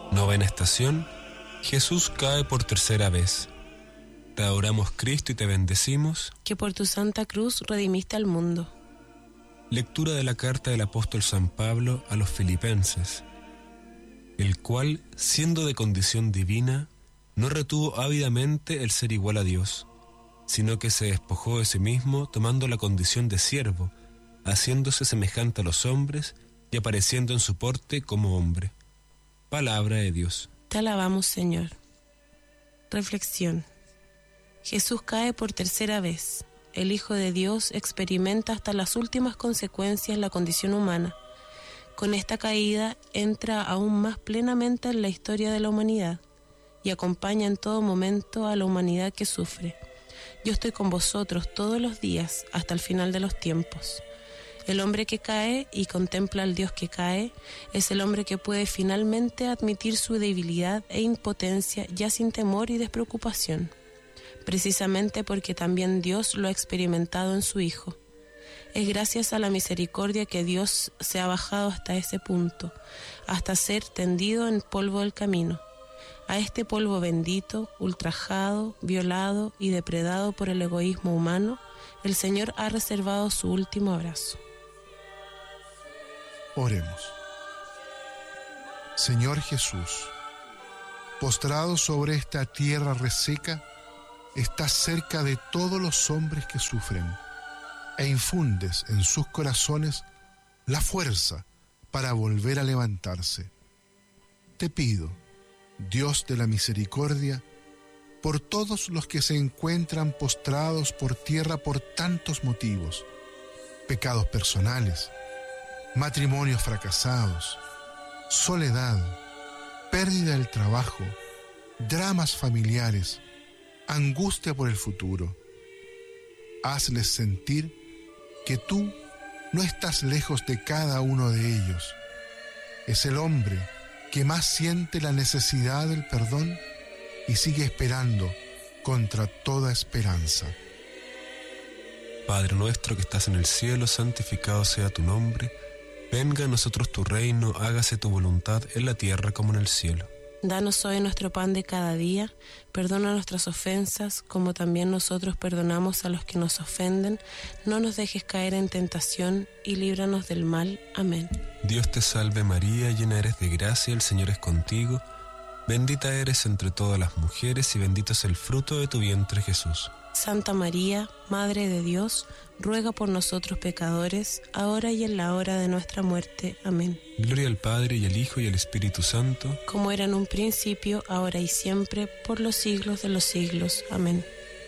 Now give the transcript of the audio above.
Novena estación. Jesús cae por tercera vez. Te adoramos, Cristo, y te bendecimos, que por tu santa cruz redimiste al mundo. Lectura de la carta del apóstol San Pablo a los Filipenses, el cual, siendo de condición divina, no retuvo ávidamente el ser igual a Dios, sino que se despojó de sí mismo, tomando la condición de siervo, haciéndose semejante a los hombres y apareciendo en su porte como hombre. Palabra de Dios. Te alabamos, Señor. Reflexión. Jesús cae por tercera vez. El Hijo de Dios experimenta hasta las últimas consecuencias la condición humana. Con esta caída entra aún más plenamente en la historia de la humanidad y acompaña en todo momento a la humanidad que sufre. Yo estoy con vosotros todos los días hasta el final de los tiempos. El hombre que cae y contempla al Dios que cae es el hombre que puede finalmente admitir su debilidad e impotencia ya sin temor y despreocupación, precisamente porque también Dios lo ha experimentado en su Hijo. Es gracias a la misericordia que Dios se ha bajado hasta ese punto, hasta ser tendido en polvo del camino. A este polvo bendito, ultrajado, violado y depredado por el egoísmo humano, el Señor ha reservado su último abrazo. Oremos. Señor Jesús, postrado sobre esta tierra reseca, estás cerca de todos los hombres que sufren e infundes en sus corazones la fuerza para volver a levantarse. Te pido, Dios de la misericordia, por todos los que se encuentran postrados por tierra por tantos motivos, pecados personales, matrimonios fracasados, soledad, pérdida del trabajo, dramas familiares, angustia por el futuro. Hazles sentir que tú no estás lejos de cada uno de ellos. Es el hombre que más siente la necesidad del perdón y sigue esperando contra toda esperanza. Padre nuestro que estás en el cielo, santificado sea tu nombre. Venga a nosotros tu reino, hágase tu voluntad en la tierra como en el cielo. Danos hoy nuestro pan de cada día, perdona nuestras ofensas, como también nosotros perdonamos a los que nos ofenden. No nos dejes caer en tentación y líbranos del mal. Amén. Dios te salve María, llena eres de gracia, el Señor es contigo. Bendita eres entre todas las mujeres y bendito es el fruto de tu vientre, Jesús. Santa María, Madre de Dios, ruega por nosotros pecadores, ahora y en la hora de nuestra muerte. Amén. Gloria al Padre, y al Hijo, y al Espíritu Santo, como era en un principio, ahora y siempre, por los siglos de los siglos. Amén.